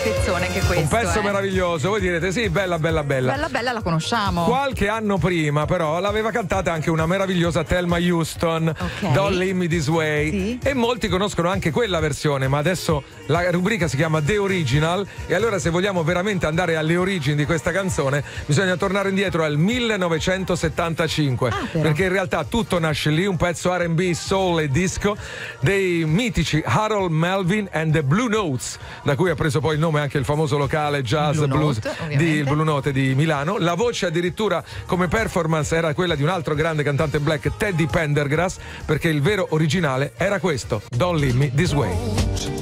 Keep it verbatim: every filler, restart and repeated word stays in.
pezzone che questo. Un pezzo eh. meraviglioso. Voi direte sì, bella bella bella. Bella bella la conosciamo. Qualche anno prima però l'aveva cantata anche una meravigliosa Thelma Houston, Ok. Don't Leave Me This Way. Sì. E molti conoscono anche quella versione, ma adesso la rubrica si chiama The Original, e allora se vogliamo veramente andare alle origini di questa canzone bisogna tornare indietro al millenovecentosettantacinque, Ah, però. perché in realtà tutto nasce lì, un pezzo R and B, soul e disco dei mitici Harold Melvin and the Blue Notes, da cui ha preso poi il nome anche il famoso locale jazz Blue blues Note, di ovviamente. Blue Note di Milano. La voce addirittura come performance era quella di un altro grande cantante black, Teddy Pendergrass, perché il vero originale era questo, Don't Leave Me This Way.